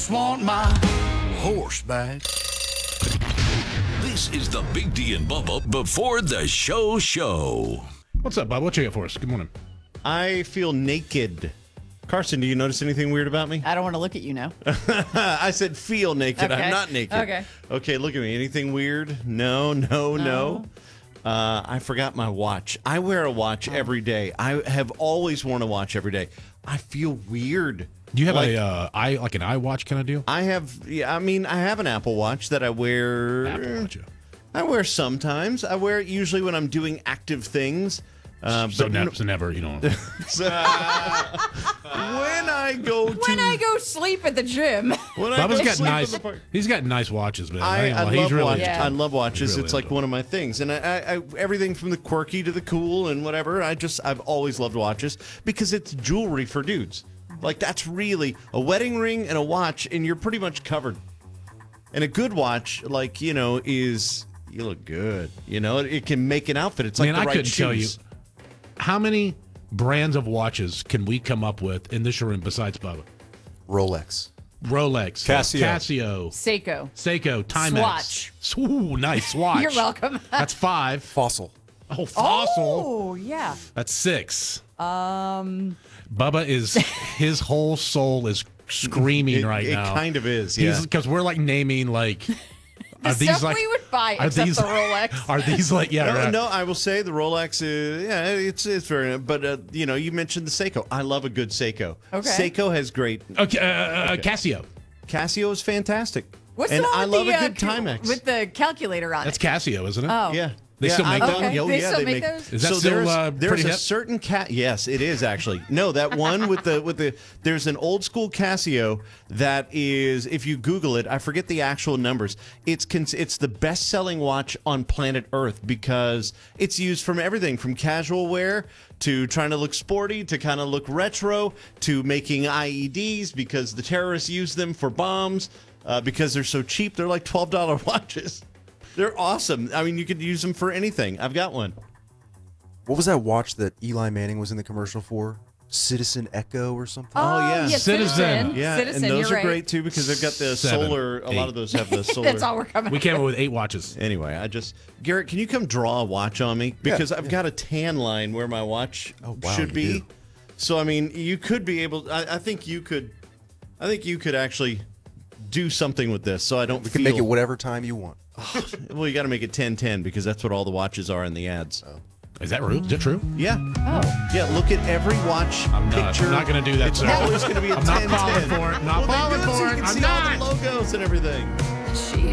just want my horse back. This is the Big D and Bubba before the show. What's up, Bob? What you got for us? Good morning. I feel naked. Carson, do you notice anything weird about me? I don't want to look at you now. I said feel naked. Okay. I'm not naked. Okay. Okay, look at me. Anything weird? No. I forgot my watch. I wear a watch every day. I have always worn a watch every day. I feel weird. Do you have Like- an iWatch kind of deal? I have an Apple Watch that I wear. Apple Watch. I wear sometimes. I wear it usually when I'm doing active things. So never, you know. When I go Sleep at the gym. Bubba's got nice. He's got nice watches, man. I love watches. He really It's like is. one of my things, and I everything from the quirky to the cool and whatever. I've always loved watches because it's jewelry for dudes. Like that's really a wedding ring and a watch, and you're pretty much covered. And a good watch, like is you look good. It can make an outfit. It's like Man, the I right couldn't shoes. tell you how many brands of watches can we come up with in this room besides Bubba? Rolex. Casio, Seiko. Timex. Swatch. Ooh, nice swatch. You're welcome. That's 5. Fossil. Oh, Fossil. Oh, yeah. That's 6. Bubba his whole soul is screaming right now. It kind of is, yeah. Because we're like naming like. The stuff we would buy, except the Rolex. Are these like No, I will say the Rolex is it's very. But you mentioned the Seiko. I love a good Seiko. Okay. Seiko has great. Okay, Casio. Casio is fantastic. What's and the one I with love the, a good Timex. with the calculator on That's it? Casio, isn't it? Oh. Yeah. They still make those? Okay. Oh, They yeah, still they make those? Is that so still there's pretty a hip? certain yes, it is actually. No, that one with the there's an old school Casio that is, if you Google it, I forget the actual numbers. It's the best selling watch on planet Earth because it's used from everything from casual wear to trying to look sporty to kind of look retro to making IEDs because the terrorists use them for bombs because they're so cheap. They're like $12 watches. They're awesome. I mean, you could use them for anything. I've got one. What was that watch that Eli Manning was in the commercial for? Citizen Echo or something? Oh, yeah. Citizen. Yeah, Citizen, and those you're are right. great too because they've got the 7, solar. A 8. lot of those have the solar. That's all we're coming We came up with 8 watches. Anyway, Garrett, can you come draw a watch on me because I've got a tan line where my watch should you be. do. So I mean, you could be able. I think you could. I think you could actually do something with this, so I don't. We can make it whatever time you want. Well, you got to make it 10-10 because that's what all the watches are in the ads. Is that true? Is that true? Yeah. Yeah. Look at every watch picture. I'm not going to do that, It's sir. always going to be a 10-10. I'm not falling for it. Not falling So for you it. can I'm see not. all the logos and everything. Jeez.